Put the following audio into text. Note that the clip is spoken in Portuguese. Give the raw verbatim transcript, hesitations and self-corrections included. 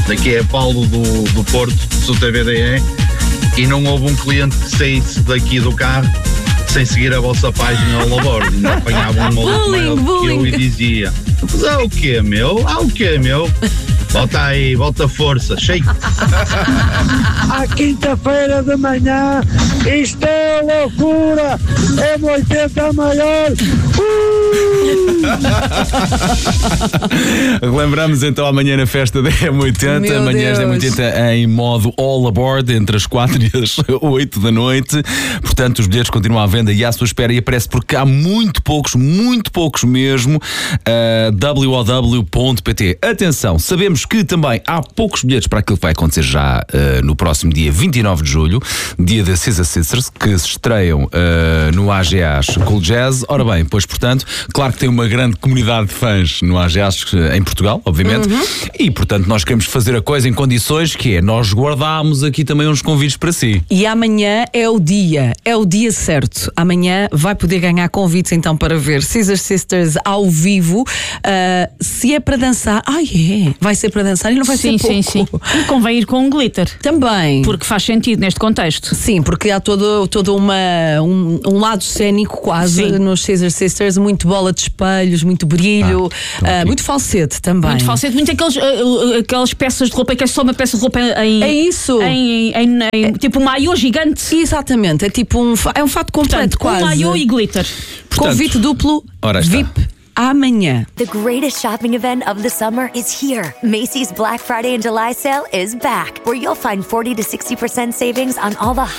Daqui é Paulo do, do Porto, do T V D E, e não houve um cliente que saísse daqui do carro sem seguir a vossa página ao labor. Ainda apanhava um outro mail que eu e dizia: mas há o quê, meu? Há o quê, meu? Volta aí, volta força, shake. À quinta-feira de manhã, isto é loucura, é M oitenta maior. Uh! Lembramos então amanhã na festa da M oitenta, Meu amanhã da M oitenta em modo all aboard, entre as quatro e as oito da noite. Portanto, os bilhetes continuam à venda e à sua espera, e aparece porque há muito poucos, muito poucos mesmo. Uh, w o w ponto p t. Atenção, sabemos que também há poucos bilhetes para aquilo que vai acontecer já uh, no próximo dia vinte e nove de julho, dia da Scissor Sisters, que se estreiam uh, no A G A Cool Jazz. Ora bem, pois portanto, claro que tem uma grande comunidade de fãs no A G A em Portugal, obviamente, uhum. E portanto nós queremos fazer a coisa em condições que é, nós guardámos aqui também uns convites para si. E amanhã é o dia, é o dia certo. Amanhã vai poder ganhar convites então para ver Scissor Sisters ao vivo. Uh, se é para dançar, ah é, vai ser para dançar e não vai sim, ser pouco. Sim, sim, sim. E convém ir com um glitter. Também. Porque faz sentido neste contexto. Sim, porque há todo, todo uma, um, um lado cênico quase sim. nos Scissor Sisters, muito bola de espelhos, muito brilho, ah, uh, muito falsete também. Muito falsete, muito aqueles, uh, aquelas peças de roupa que é só uma peça de roupa em... É isso. Em, em, em, é. Tipo um maiô gigante. Exatamente, é tipo um, é um fato completo. Portanto, quase. Um maiô e glitter. Portanto, convite duplo, V I P. Amanhã. The greatest shopping event of the summer is here. Macy's Black Friday and July sale is back, where you'll find forty to sixty percent savings on all the